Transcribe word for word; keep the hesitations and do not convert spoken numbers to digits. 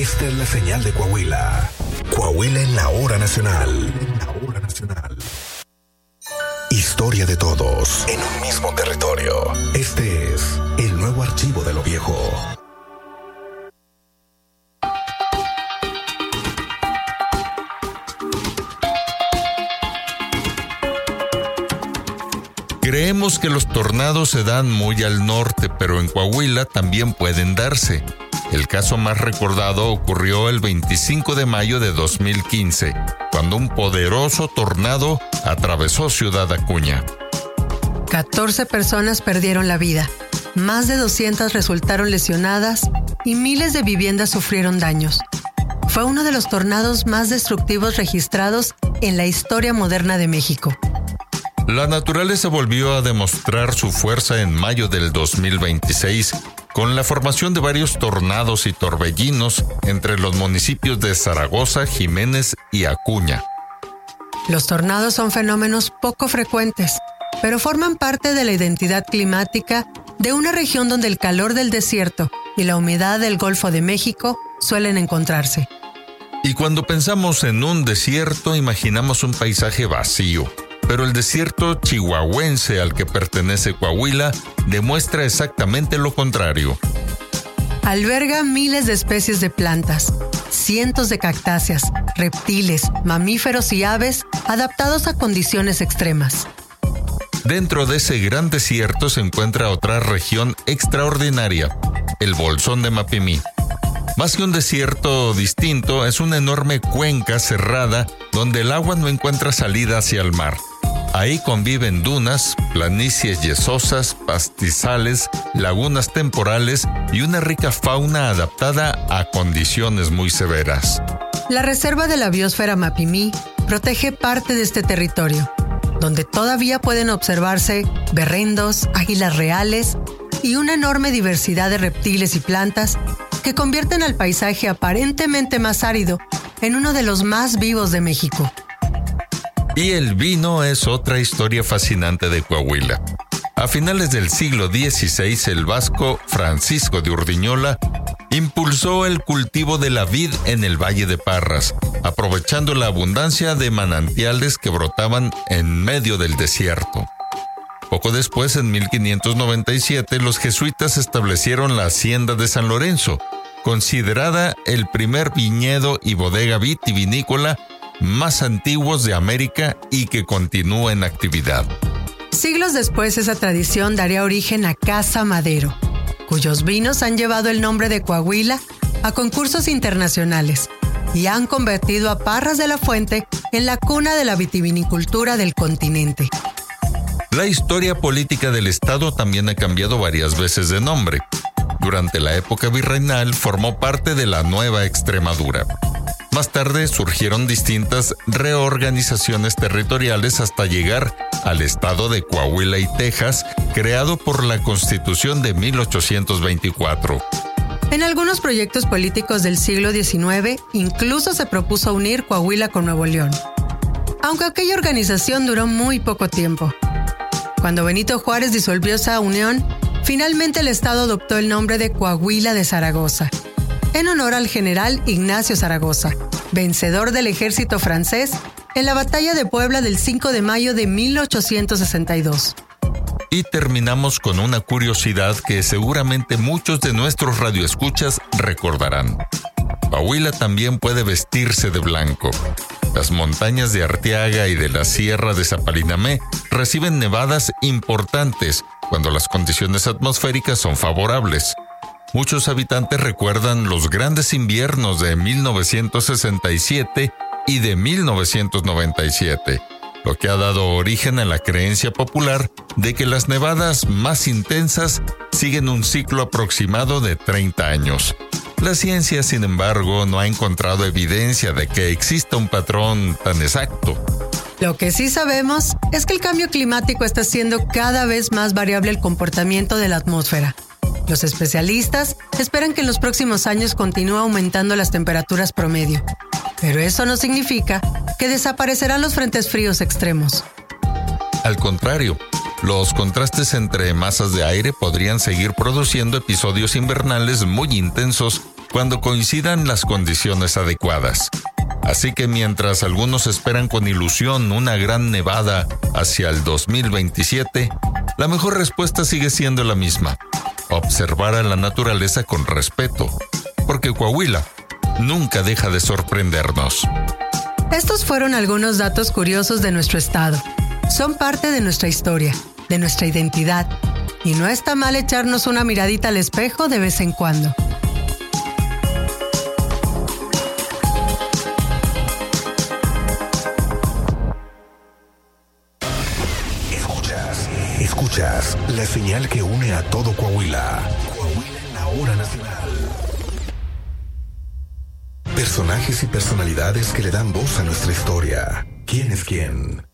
Esta es la señal de Coahuila. Coahuila en la hora nacional. En la hora nacional. Historia de todos en un mismo territorio. Este es el nuevo archivo de lo viejo. Creemos que los tornados se dan muy al norte, pero en Coahuila también pueden darse. El caso más recordado ocurrió el veinticinco de mayo de dos mil quince, cuando un poderoso tornado atravesó Ciudad Acuña. catorce personas perdieron la vida, más de doscientas resultaron lesionadas y miles de viviendas sufrieron daños. Fue uno de los tornados más destructivos registrados en la historia moderna de México. La naturaleza volvió a demostrar su fuerza en mayo del dos mil veintiséis, con la formación de varios tornados y torbellinos entre los municipios de Zaragoza, Jiménez y Acuña. Los tornados son fenómenos poco frecuentes, pero forman parte de la identidad climática de una región donde el calor del desierto y la humedad del Golfo de México suelen encontrarse. Y cuando pensamos en un desierto, imaginamos un paisaje vacío. Pero el desierto chihuahuense al que pertenece Coahuila demuestra exactamente lo contrario. Alberga miles de especies de plantas, cientos de cactáceas, reptiles, mamíferos y aves adaptados a condiciones extremas. Dentro de ese gran desierto se encuentra otra región extraordinaria, el Bolsón de Mapimí. Más que un desierto distinto, es una enorme cuenca cerrada donde el agua no encuentra salida hacia el mar. Ahí conviven dunas, planicies yesosas, pastizales, lagunas temporales y una rica fauna adaptada a condiciones muy severas. La Reserva de la Biosfera Mapimí protege parte de este territorio, donde todavía pueden observarse berrendos, águilas reales y una enorme diversidad de reptiles y plantas que convierten al paisaje aparentemente más árido en uno de los más vivos de México. Y el vino es otra historia fascinante de Coahuila. A finales del siglo dieciséis, el vasco Francisco de Urdiñola impulsó el cultivo de la vid en el Valle de Parras, aprovechando la abundancia de manantiales que brotaban en medio del desierto. Poco después, en mil quinientos noventa y siete, los jesuitas establecieron la Hacienda de San Lorenzo, considerada el primer viñedo y bodega vitivinícola más antiguos de América y que continúa en actividad. Siglos después, esa tradición daría origen a Casa Madero, cuyos vinos han llevado el nombre de Coahuila a concursos internacionales y han convertido a Parras de la Fuente en la cuna de la vitivinicultura del continente. La historia política del estado también ha cambiado varias veces de nombre. Durante la época virreinal formó parte de la Nueva Extremadura. Más tarde surgieron distintas reorganizaciones territoriales hasta llegar al estado de Coahuila y Texas, creado por la Constitución de mil ochocientos veinticuatro. En algunos proyectos políticos del siglo diecinueve, incluso se propuso unir Coahuila con Nuevo León. Aunque aquella organización duró muy poco tiempo. Cuando Benito Juárez disolvió esa unión, finalmente el estado adoptó el nombre de Coahuila de Zaragoza, en honor al general Ignacio Zaragoza, vencedor del ejército francés en la batalla de Puebla del cinco de mayo de mil ochocientos sesenta y dos. Y terminamos con una curiosidad que seguramente muchos de nuestros radioescuchas recordarán. Coahuila también puede vestirse de blanco. Las montañas de Arteaga y de la Sierra de Zapalinamé reciben nevadas importantes cuando las condiciones atmosféricas son favorables. Muchos habitantes recuerdan los grandes inviernos de mil novecientos sesenta y siete y de mil novecientos noventa y siete, lo que ha dado origen a la creencia popular de que las nevadas más intensas siguen un ciclo aproximado de treinta años. La ciencia, sin embargo, no ha encontrado evidencia de que exista un patrón tan exacto. Lo que sí sabemos es que el cambio climático está haciendo cada vez más variable el comportamiento de la atmósfera. Los especialistas esperan que en los próximos años continúe aumentando las temperaturas promedio, pero eso no significa que desaparecerán los frentes fríos extremos. Al contrario, los contrastes entre masas de aire podrían seguir produciendo episodios invernales muy intensos cuando coincidan las condiciones adecuadas. Así que mientras algunos esperan con ilusión una gran nevada hacia el dos mil veintisiete, la mejor respuesta sigue siendo la misma: observar a la naturaleza con respeto, porque Coahuila nunca deja de sorprendernos. Estos fueron algunos datos curiosos de nuestro estado. Son parte de nuestra historia, de nuestra identidad, y no está mal echarnos una miradita al espejo de vez en cuando. Escuchas, escuchas la señal que une a todo Coahuila. Coahuila en la hora nacional. Personajes y personalidades que le dan voz a nuestra historia. ¿Quién es quién?